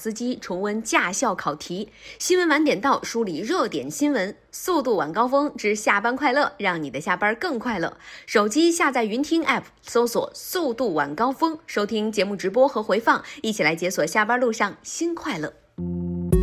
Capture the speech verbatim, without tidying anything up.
司机重温驾校考题。新闻晚点到，梳理热点新闻。速度晚高峰之下班快乐，让你的下班更快乐。手机下载云听 App， 搜索速度晚高峰，收听节目直播和回放，一起来解锁下班路上新快乐。